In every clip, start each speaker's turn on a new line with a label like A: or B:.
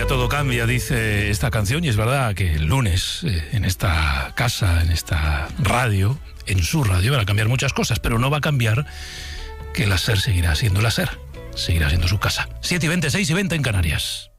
A: todo cambia, dice esta canción, y es verdad que el lunes en esta casa, en esta radio, en su radio, van a cambiar muchas cosas, pero no va a cambiar que la SER seguirá siendo la SER, seguirá siendo su casa. 7:20, 6:20 en Canarias.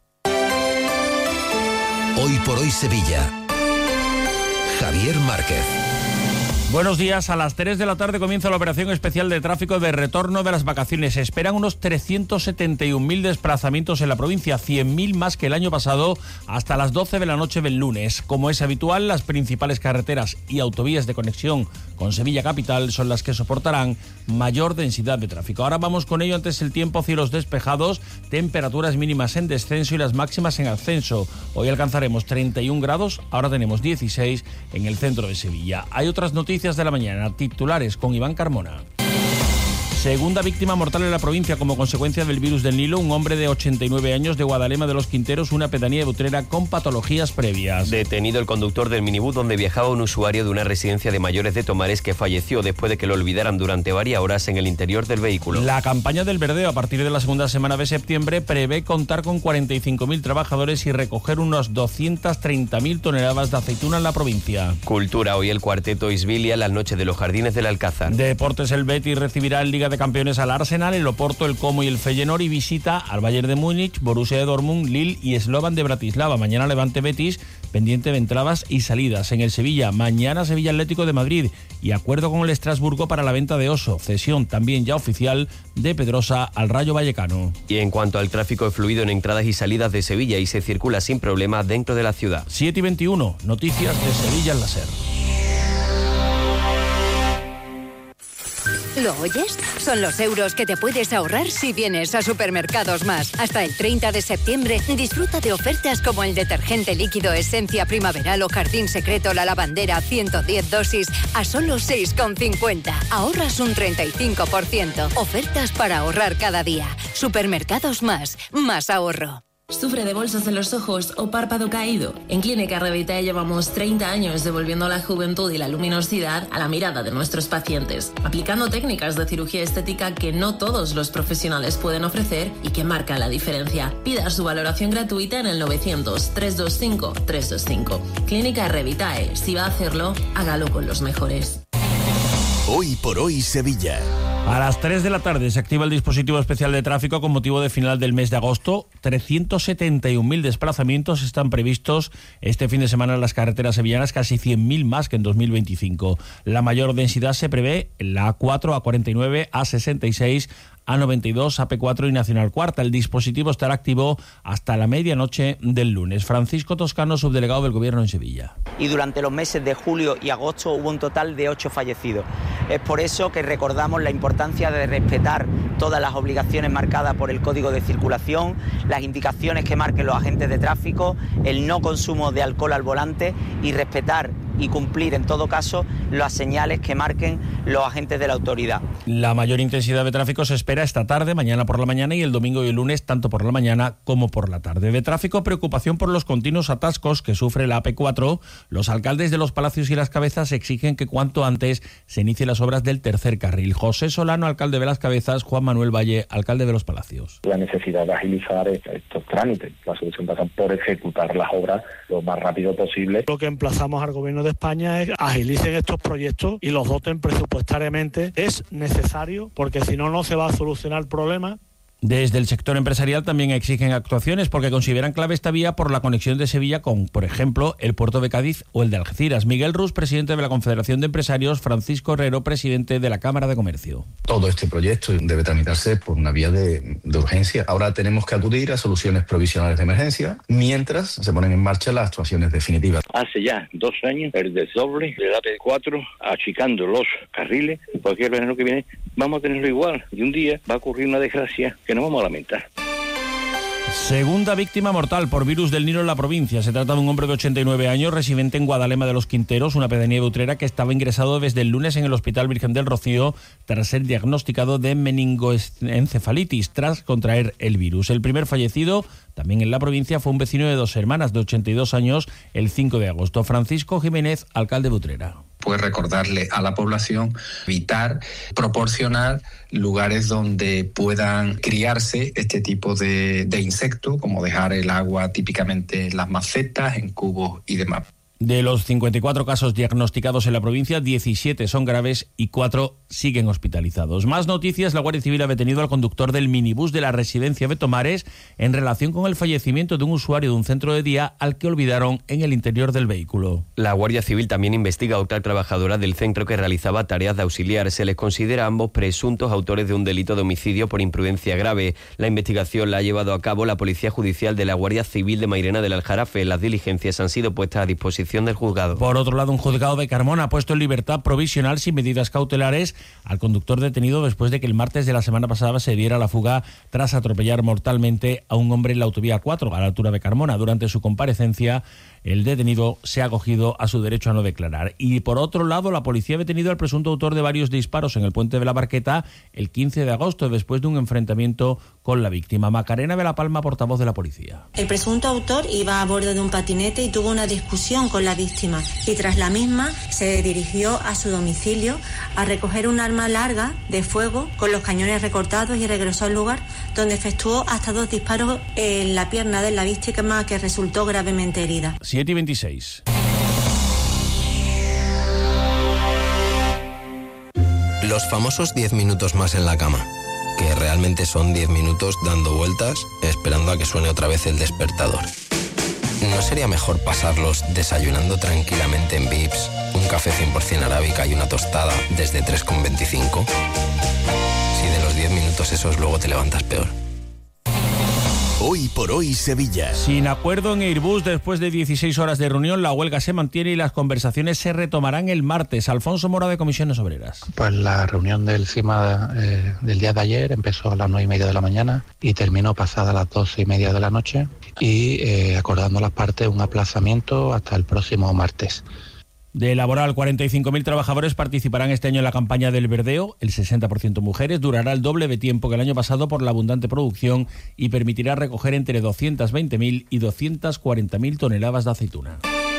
B: Hoy por hoy Sevilla. Javier Márquez.
C: Buenos días, a las 3 de la tarde comienza la operación especial de tráfico de retorno de las vacaciones. Se esperan unos 371.000 desplazamientos en la provincia, 100.000 más que el año pasado, hasta las 12 de la noche del lunes. Como es habitual, las principales carreteras y autovías de conexión con Sevilla Capital son las que soportarán mayor densidad de tráfico. Ahora vamos con ello. Antes el tiempo, cielos despejados, temperaturas mínimas en descenso y las máximas en ascenso. Hoy alcanzaremos 31 grados, ahora tenemos 16 en el centro de Sevilla. Hay otras noticias de la mañana, titulares con Iván Carmona. Segunda víctima mortal en la provincia como consecuencia del virus del Nilo, un hombre de 89 años de Guadalema de los Quinteros, una pedanía de Utrera con patologías previas.
D: Detenido el conductor del minibús donde viajaba un usuario de una residencia de mayores de Tomares que falleció después de que lo olvidaran durante varias horas en el interior del vehículo.
C: La campaña del verdeo a partir de la segunda semana de septiembre prevé contar con 45.000 trabajadores y recoger unas 230.000 toneladas de aceituna en la provincia.
D: Cultura, hoy el cuarteto Isbilia, la noche de los Jardines del Alcázar.
C: Deportes, el Betis recibirá en Liga de Campeones al Arsenal, el Oporto, el Como y el Feyenoord, y visita al Bayern de Múnich, Borussia de Dortmund, Lille y Slovan de Bratislava. Mañana Levante Betis, pendiente de entradas y salidas. En el Sevilla, mañana Sevilla Atlético de Madrid y acuerdo con el Estrasburgo para la venta de Oso. Cesión también ya oficial de Pedrosa al Rayo Vallecano.
D: Y en cuanto al tráfico, es fluido en entradas y salidas de Sevilla y se circula sin problema dentro de la ciudad.
C: 7:21, noticias de Sevilla en la SER.
E: ¿Lo oyes? Son los euros que te puedes ahorrar si vienes a Supermercados Más. Hasta el 30 de septiembre disfruta de ofertas como el detergente líquido Esencia Primaveral o Jardín Secreto La Lavandera 110 dosis a solo 6,50. Ahorras un 35%. Ofertas para ahorrar cada día. Supermercados Más. Más ahorro.
F: ¿Sufre de bolsas en los ojos o párpado caído? En Clínica Revitae llevamos 30 años devolviendo la juventud y la luminosidad a la mirada de nuestros pacientes, aplicando técnicas de cirugía estética que no todos los profesionales pueden ofrecer y que marcan la diferencia. Pida su valoración gratuita en el 900-325-325. Clínica Revitae. Si va a hacerlo, hágalo con los mejores.
B: Hoy por hoy Sevilla.
C: A las 3 de la tarde se activa el dispositivo especial de tráfico con motivo de final del mes de agosto. 371.000 desplazamientos están previstos este fin de semana en las carreteras sevillanas, casi 100.000 más que en 2025. La mayor densidad se prevé en la A4, A49, A66, A92, AP4 y Nacional Cuarta. El dispositivo estará activo hasta la medianoche del lunes. Francisco Toscano, subdelegado del Gobierno en Sevilla.
G: Y durante los meses de julio y agosto hubo un total de 8 fallecidos. Es por eso que recordamos la importancia de respetar todas las obligaciones marcadas por el Código de Circulación, las indicaciones que marquen los agentes de tráfico, el no consumo de alcohol al volante y respetar y cumplir en todo caso las señales que marquen los agentes de la autoridad.
C: La mayor intensidad de tráfico se espera esta tarde, mañana por la mañana y el domingo y el lunes, tanto por la mañana como por la tarde. De tráfico, preocupación por los continuos atascos que sufre la AP4. Los alcaldes de Los Palacios y Las Cabezas exigen que cuanto antes se inicien las obras del tercer carril. José Solano, alcalde de Las Cabezas, Juan Manuel Valle, alcalde de Los Palacios.
H: La necesidad de agilizar estos trámites. La solución pasa por ejecutar las obras lo más rápido posible.
I: Lo que emplazamos al Gobierno de España es agilicen estos proyectos y los doten presupuestariamente. Es necesario porque si no, no se va a solucionar el problema.
C: Desde el sector empresarial también exigen actuaciones porque consideran clave esta vía por la conexión de Sevilla con, por ejemplo, el puerto de Cádiz o el de Algeciras. Miguel Rus, presidente de la Confederación de Empresarios, Francisco Herrero, presidente de la Cámara de Comercio.
J: Todo este proyecto debe tramitarse por una vía de urgencia. Ahora tenemos que acudir a soluciones provisionales de emergencia mientras se ponen en marcha las actuaciones definitivas.
K: Hace ya 2 años el desdoble del AP4 achicando los carriles, porque el verano que viene vamos a tenerlo igual y un día va a ocurrir una desgracia que no vamos a lamentar.
C: Segunda víctima mortal por virus del Nilo en la provincia. Se trata de un hombre de 89 años, residente en Guadalema de los Quinteros, una pedanía de Utrera, que estaba ingresado desde el lunes en el Hospital Virgen del Rocío tras ser diagnosticado de meningoencefalitis tras contraer el virus. El primer fallecido, también en la provincia, fue un vecino de Dos Hermanas de 82 años el 5 de agosto. Francisco Jiménez, alcalde de Utrera.
L: pues recordarle a la población, evitar, proporcionar lugares donde puedan criarse este tipo de insectos, como dejar el agua típicamente en las macetas, en cubos y demás.
C: De los 54 casos diagnosticados en la provincia, 17 son graves y 4 siguen hospitalizados. Más noticias: la Guardia Civil ha detenido al conductor del minibús de la residencia Betomares en relación con el fallecimiento de un usuario de un centro de día al que olvidaron en el interior del vehículo.
D: La Guardia Civil también investiga a otra trabajadora del centro que realizaba tareas de auxiliar. Se les considera a ambos presuntos autores de un delito de homicidio por imprudencia grave. La investigación la ha llevado a cabo la Policía Judicial de la Guardia Civil de Mairena del Aljarafe. Las diligencias han sido puestas a disposición del juzgado.
C: Por otro lado, un juzgado de Carmona ha puesto en libertad provisional sin medidas cautelares al conductor detenido después de que el martes de la semana pasada se diera la fuga tras atropellar mortalmente a un hombre en la autovía 4 a la altura de Carmona. Durante su comparecencia, el detenido se ha acogido a su derecho a no declarar. Y por otro lado, la policía ha detenido al presunto autor de varios disparos en el puente de la Barqueta el 15 de agosto después de un enfrentamiento con la víctima. Macarena de la Palma, portavoz de la policía.
M: El presunto autor iba a bordo de un patinete y tuvo una discusión con la víctima, y tras la misma se dirigió a su domicilio a recoger un arma larga de fuego con los cañones recortados y regresó al lugar, donde efectuó hasta 2 disparos en la pierna de la víctima, que resultó gravemente herida.
C: 7:26.
N: Los famosos 10 minutos más en la cama, que realmente son 10 minutos dando vueltas, esperando a que suene otra vez el despertador. ¿No sería mejor pasarlos desayunando tranquilamente en Vips, un café 100% arábica y una tostada desde 3,25? Si de los 10 minutos esos luego te levantas peor.
B: Hoy por hoy Sevilla.
C: Sin acuerdo en Airbus, después de 16 horas de reunión, la huelga se mantiene y las conversaciones se retomarán el martes. Alfonso Mora, de Comisiones Obreras.
O: Pues la reunión del CIMA del día de ayer empezó a las 9:30 de la mañana y terminó pasada las 12:30 de la noche, y acordando las partes un aplazamiento hasta el próximo martes.
C: De Laboral, 45.000 trabajadores participarán este año en la campaña del verdeo, el 60% mujeres, durará el doble de tiempo que el año pasado por la abundante producción y permitirá recoger entre 220.000 y 240.000 toneladas de aceituna.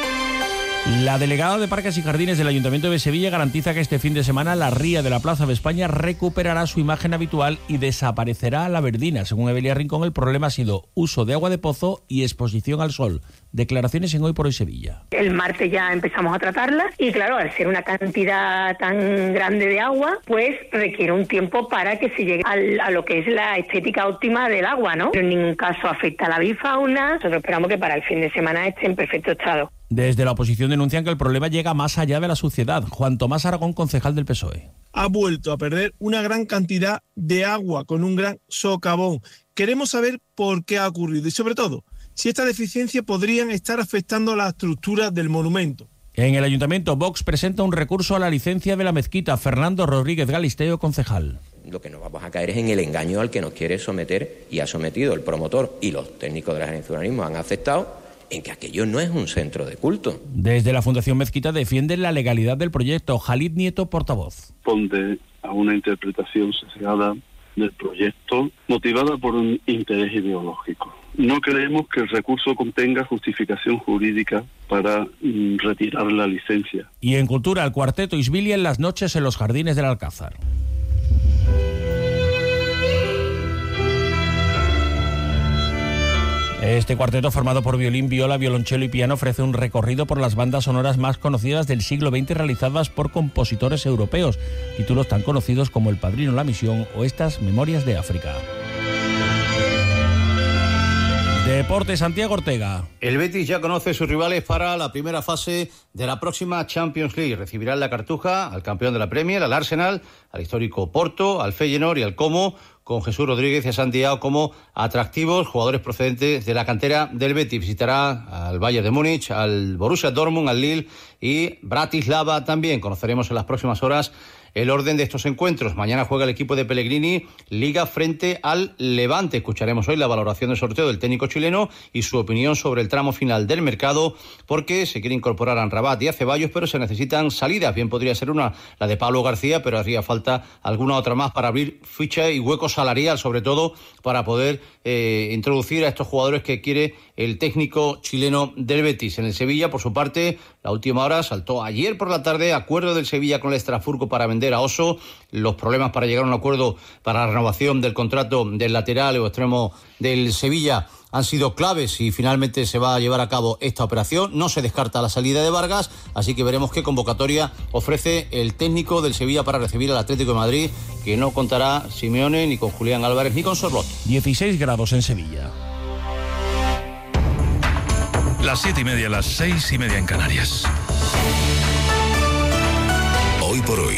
C: La delegada de Parques y Jardines del Ayuntamiento de Sevilla garantiza que este fin de semana la ría de la Plaza de España recuperará su imagen habitual y desaparecerá la verdina. Según Evelia Rincón, el problema ha sido uso de agua de pozo y exposición al sol. Declaraciones en Hoy por Hoy Sevilla.
P: El martes ya empezamos a tratarla y claro, al ser una cantidad tan grande de agua, pues requiere un tiempo para que se llegue a lo que es la estética óptima del agua, ¿no? Pero en ningún caso afecta a la bifauna. Nosotros esperamos que para el fin de semana esté en perfecto estado.
C: Desde la oposición denuncian que el problema llega más allá de la suciedad. Juan Tomás Aragón, concejal del PSOE.
Q: Ha vuelto a perder una gran cantidad de agua con un gran socavón. Queremos saber por qué ha ocurrido y, sobre todo, si estas deficiencias podrían estar afectando la estructura del monumento.
C: En el Ayuntamiento, Vox presenta un recurso a la licencia de la mezquita. Fernando Rodríguez Galisteo, concejal.
R: Lo que nos vamos a caer es en el engaño al que nos quiere someter y ha sometido el promotor, y los técnicos de la Agencia de Urbanismo han aceptado, en que aquello no es un centro de culto.
C: Desde la Fundación Mezquita defienden la legalidad del proyecto. Jalid Nieto, portavoz.
S: Responde a una interpretación sesgada del proyecto motivada por un interés ideológico. No creemos que el recurso contenga justificación jurídica para retirar la licencia.
C: Y en Cultura, el cuarteto Isbilia en las noches en los jardines del Alcázar. Este cuarteto, formado por violín, viola, violonchelo y piano, ofrece un recorrido por las bandas sonoras más conocidas del siglo XX realizadas por compositores europeos, títulos tan conocidos como El Padrino, La Misión o estas Memorias de África. Deporte, Santiago Ortega.
T: El Betis ya conoce sus rivales para la primera fase de la próxima Champions League. Recibirá en la Cartuja al campeón de la Premier, al Arsenal, al histórico Porto, al Feyenoord y al Como, con Jesús Rodríguez y a Santiago como atractivos jugadores procedentes de la cantera del Betis. Visitará al Bayern de Múnich, al Borussia Dortmund, al Lille y Bratislava también. Conoceremos en las próximas horas el orden de estos encuentros. Mañana juega el equipo de Pellegrini Liga frente al Levante. Escucharemos hoy la valoración del sorteo del técnico chileno y su opinión sobre el tramo final del mercado, porque se quiere incorporar a Amrabat y a Ceballos, pero se necesitan salidas. Bien podría ser una, la de Pablo García, pero haría falta alguna otra más para abrir ficha y hueco salarial, sobre todo para poder introducir a estos jugadores que quiere el técnico chileno del Betis. En el Sevilla, por su parte, la última hora saltó ayer por la tarde acuerdo del Sevilla con el Estrasburgo para vender a Oso. Los problemas para llegar a un acuerdo para la renovación del contrato del lateral o extremo del Sevilla han sido claves y finalmente se va a llevar a cabo esta operación. No se descarta la salida de Vargas, así que veremos qué convocatoria ofrece el técnico del Sevilla para recibir al Atlético de Madrid, que no contará Simeone ni con Julián Álvarez ni con Sorloth.
C: 16 grados en Sevilla.
A: Las 7:30, las 6:30 en Canarias.
B: Hoy por hoy,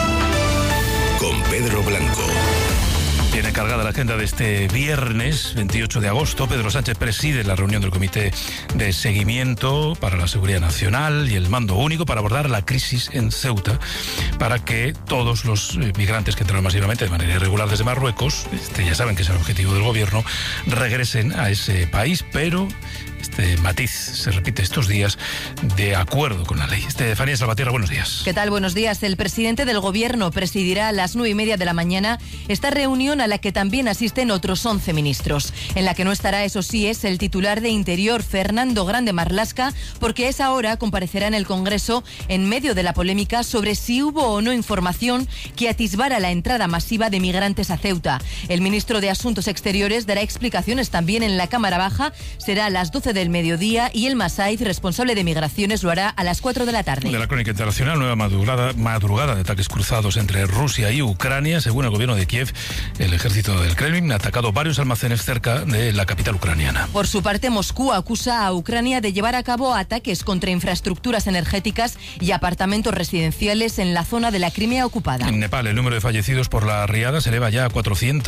B: con Pedro Blanco.
A: Tiene cargada la agenda de este viernes 28 de agosto. Pedro Sánchez preside la reunión del Comité de Seguimiento para la Seguridad Nacional y el Mando Único para abordar la crisis en Ceuta, para que todos los migrantes que entraron masivamente de manera irregular desde Marruecos, ya saben que es el objetivo del gobierno, regresen a ese país, pero este matiz se repite estos días de acuerdo con la ley. Estefanía Salvatierra, buenos días.
U: ¿Qué tal? Buenos días. El presidente del Gobierno presidirá a las 9:30 de la mañana esta reunión a la que también asisten otros 11 ministros. En la que no estará, eso sí, es el titular de Interior, Fernando Grande Marlaska, porque a esa hora comparecerá en el Congreso en medio de la polémica sobre si hubo o no información que atisbara la entrada masiva de migrantes a Ceuta. El ministro de Asuntos Exteriores dará explicaciones también en la Cámara Baja. Será a las 12 del mediodía y el Masaiz, responsable de migraciones, lo hará a las 4 de la tarde.
A: De la crónica internacional, nueva madrugada de ataques cruzados entre Rusia y Ucrania. Según el gobierno de Kiev, el ejército del Kremlin ha atacado varios almacenes cerca de la capital ucraniana.
U: Por su parte, Moscú acusa a Ucrania de llevar a cabo ataques contra infraestructuras energéticas y apartamentos residenciales en la zona de la Crimea ocupada.
A: En Nepal, el número de fallecidos por la riada se eleva ya a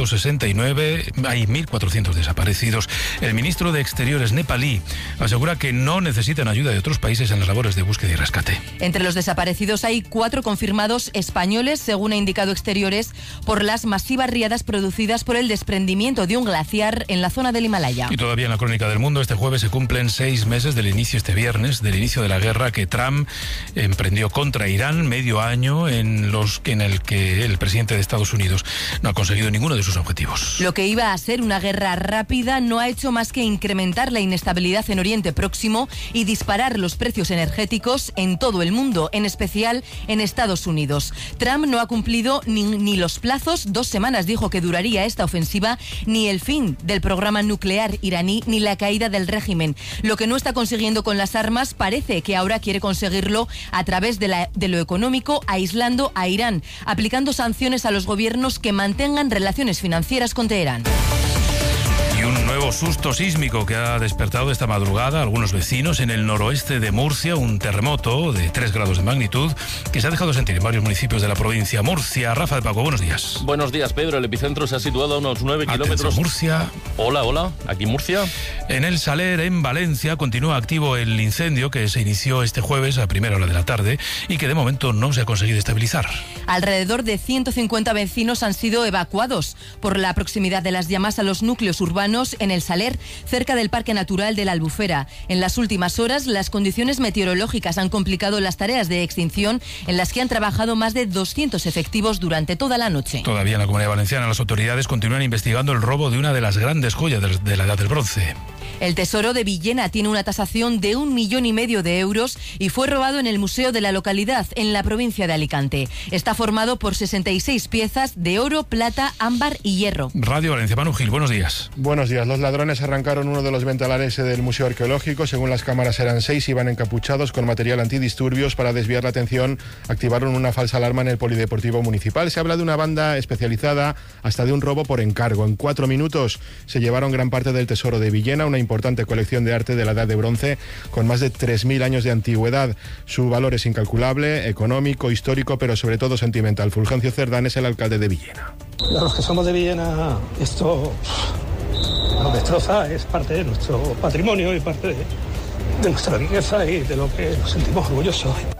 A: 469. Hay 1.400 desaparecidos. El ministro de Exteriores nepalí asegura que no necesitan ayuda de otros países en las labores de búsqueda y rescate.
U: Entre los desaparecidos hay 4 confirmados españoles, según ha indicado Exteriores, por las masivas riadas producidas por el desprendimiento de un glaciar en la zona del Himalaya.
A: Y todavía en la crónica del mundo, este jueves se cumplen 6 meses del inicio, este viernes, del inicio de la guerra que Trump emprendió contra Irán, medio año en el que el presidente de Estados Unidos no ha conseguido ninguno de sus objetivos.
U: Lo que iba a ser una guerra rápida no ha hecho más que incrementar la inestabilidad en Oriente Próximo y disparar los precios energéticos en todo el mundo, en especial en Estados Unidos. Trump no ha cumplido ni los plazos. 2 semanas dijo que duraría esta ofensiva, ni el fin del programa nuclear iraní, ni la caída del régimen. Lo que no está consiguiendo con las armas parece que ahora quiere conseguirlo a través de lo económico, aislando a Irán, aplicando sanciones a los gobiernos que mantengan relaciones financieras con Teherán.
A: Y un nuevo susto sísmico que ha despertado esta madrugada a algunos vecinos en el noroeste de Murcia, un terremoto de 3 grados de magnitud que se ha dejado sentir en varios municipios de la provincia. Murcia, Rafa de Paco, buenos días.
V: Buenos días, Pedro. El epicentro se ha situado a unos 9 kilómetros.
A: Murcia.
V: Hola, aquí Murcia.
A: En el Saler, en Valencia, continúa activo el incendio que se inició este jueves a primera hora de la tarde y que de momento no se ha conseguido estabilizar.
U: Alrededor de 150 vecinos han sido evacuados por la proximidad de las llamas a los núcleos urbanos en el Saler, cerca del Parque Natural de la Albufera. En las últimas horas, las condiciones meteorológicas han complicado las tareas de extinción, en las que han trabajado más de 200 efectivos durante toda la noche.
A: Todavía en la Comunidad Valenciana, las autoridades continúan investigando el robo de una de las grandes joyas de la Edad del Bronce.
U: El Tesoro de Villena tiene una tasación de 1,5 millones de euros y fue robado en el museo de la localidad, en la provincia de Alicante. Está formado por 66 piezas de oro, plata, ámbar y hierro.
A: Radio Valencia, Manu Gil, buenos días.
W: Buenos días. Los ladrones arrancaron uno de los ventanales del Museo Arqueológico. Según las cámaras eran 6, iban encapuchados con material antidisturbios. Para desviar la atención, activaron una falsa alarma en el Polideportivo Municipal. Se habla de una banda especializada, hasta de un robo por encargo. En 4 minutos se llevaron gran parte del Tesoro de Villena, una importante colección de arte de la Edad de Bronce con más de 3.000 años de antigüedad. Su valor es incalculable, económico, histórico, pero sobre todo sentimental. Fulgencio Cerdán es el alcalde de Villena.
X: A los que somos de Villena, esto nos destroza, es parte de nuestro patrimonio y parte de nuestra riqueza y de lo que nos sentimos orgullosos.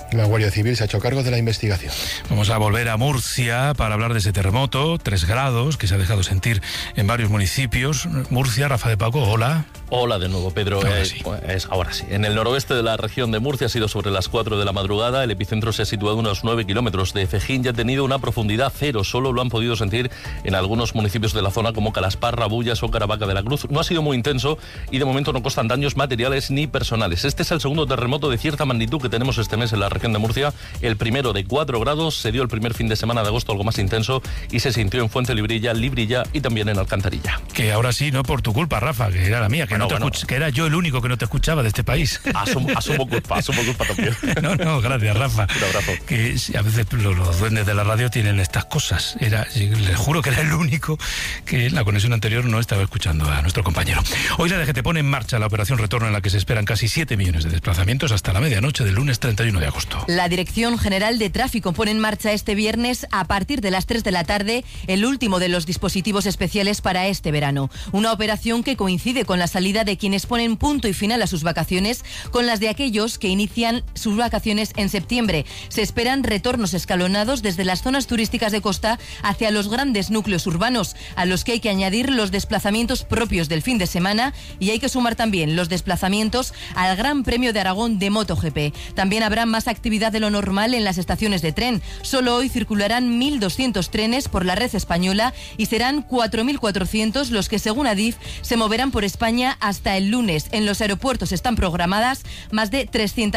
W: La Guardia Civil se ha hecho cargo de la investigación.
A: Vamos a volver a Murcia para hablar de ese terremoto, 3 grados, que se ha dejado sentir en varios municipios. Murcia, Rafa de Paco, hola.
V: Hola de nuevo, Pedro. Ahora sí. En el noroeste de la región de Murcia ha sido sobre las 4 de la madrugada. El epicentro se ha situado a unos 9 kilómetros de Fejín y ha tenido una profundidad 0. Solo lo han podido sentir en algunos municipios de la zona como Calasparra, Rabullas o Caravaca de la Cruz. No ha sido muy intenso y de momento no constan daños materiales ni personales. Este es el segundo terremoto de cierta magnitud que tenemos este mes en la región de Murcia. El primero de 4 grados se dio el primer fin de semana de agosto, algo más intenso, y se sintió en Fuentelibrilla, Librilla y también en Alcantarilla.
A: Que ahora sí, no por tu culpa, Rafa, que era la mía, que era yo el único que no te escuchaba de este país.
V: Asumo culpa también.
A: No, gracias, Rafa.
V: Un abrazo.
A: Que a veces los duendes de la radio tienen estas cosas. Les juro que era el único que en la conexión anterior no estaba escuchando a nuestro compañero. Hoy la DGT pone en marcha la operación Retorno, en la que se esperan casi 7 millones de desplazamientos hasta la medianoche del lunes 31 de agosto.
U: La Dirección General de Tráfico pone en marcha este viernes, a partir de las 3 de la tarde, el último de los dispositivos especiales para este verano. Una operación que coincide con la salida de quienes ponen punto y final a sus vacaciones con las de aquellos que inician sus vacaciones en septiembre. Se esperan retornos escalonados desde las zonas turísticas de costa hacia los grandes núcleos urbanos, a los que hay que añadir los desplazamientos propios del fin de semana, y hay que sumar también los desplazamientos al Gran Premio de Aragón de MotoGP. También habrá más actividad de lo normal en las estaciones de tren. Solo hoy circularán 1.200 trenes por la red española y serán 4.400 los que, según Adif, se moverán por España hasta el lunes. En los aeropuertos están programadas más de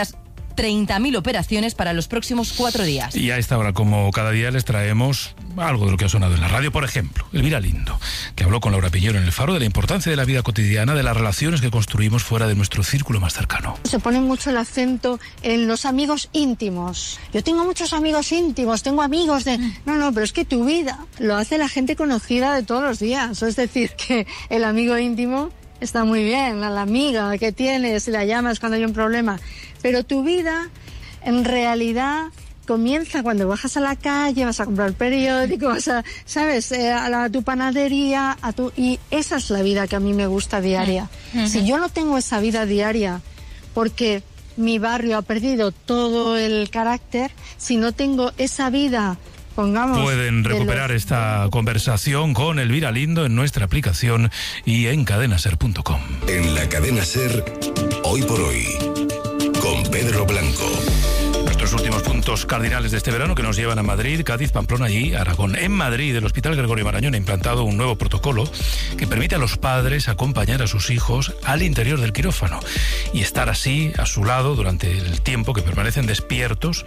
U: 330.000 operaciones para los próximos 4 días.
A: Y a esta hora, como cada día, les traemos algo de lo que ha sonado en la radio. Por ejemplo, Elvira Lindo, que habló con Laura Piñero en El Faro de la importancia de la vida cotidiana, de las relaciones que construimos fuera de nuestro círculo más cercano.
E: Se pone mucho el acento en los amigos íntimos. Yo tengo muchos amigos íntimos, tengo amigos de... No, pero es que tu vida lo hace la gente conocida de todos los días. Es decir, que el amigo íntimo está muy bien, la amiga que tienes, la llamas cuando hay un problema, pero tu vida en realidad comienza cuando bajas a la calle, vas a comprar el periódico, vas a, ¿sabes?, a tu panadería, y esa es la vida que a mí me gusta diaria. Si yo no tengo esa vida diaria porque mi barrio ha perdido todo el carácter, si no tengo esa vida...
A: Pueden recuperar esta conversación con Elvira Lindo en nuestra aplicación y en cadenaser.com.
B: En la Cadena Ser, Hoy por Hoy, con Pedro Blanco.
A: Nuestros últimos puntos cardinales de este verano, que nos llevan a Madrid, Cádiz, Pamplona y Aragón. En Madrid, el Hospital Gregorio Marañón ha implantado un nuevo protocolo que permite a los padres acompañar a sus hijos al interior del quirófano y estar así a su lado durante el tiempo que permanecen despiertos.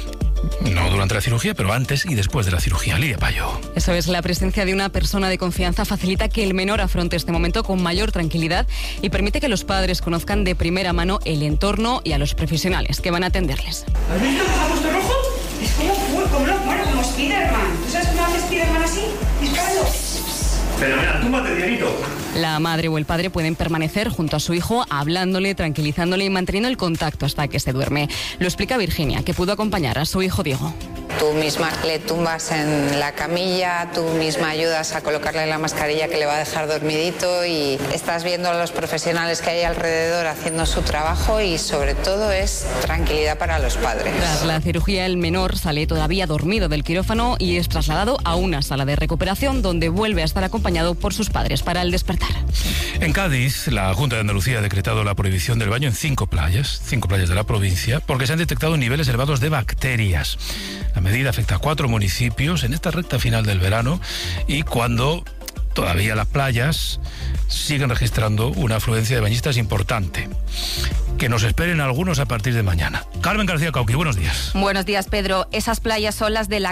A: No durante la cirugía, pero antes y después de la cirugía. Lidia Payo.
F: Eso es, la presencia de una persona de confianza facilita que el menor afronte este momento con mayor tranquilidad y permite que los padres conozcan de primera mano el entorno y a los profesionales que van a atenderles.
G: ¿Has visto que se ha puesto rojo? Es como Spiderman. ¿Tú sabes cómo hace Spiderman así? Disparando. Fenomenal, túmbate, Dianito.
F: La madre o el padre pueden permanecer junto a su hijo, hablándole, tranquilizándole y manteniendo el contacto hasta que se duerme. Lo explica Virginia, que pudo acompañar a su hijo Diego.
H: Tú misma le tumbas en la camilla, tú misma ayudas a colocarle la mascarilla que le va a dejar dormidito y estás viendo a los profesionales que hay alrededor haciendo su trabajo y sobre todo es tranquilidad para los padres.
F: Tras la cirugía, el menor sale todavía dormido del quirófano y es trasladado a una sala de recuperación donde vuelve a estar acompañado por sus padres para el despertar.
A: En Cádiz, la Junta de Andalucía ha decretado la prohibición del baño en 5 playas de la provincia, porque se han detectado niveles elevados de bacterias. La medida afecta a 4 municipios en esta recta final del verano y cuando todavía las playas siguen registrando una afluencia de bañistas importante. Que nos esperen algunos a partir de mañana. Carmen García Cauqui, buenos días.
Y: Buenos días, Pedro. Esas playas son las de la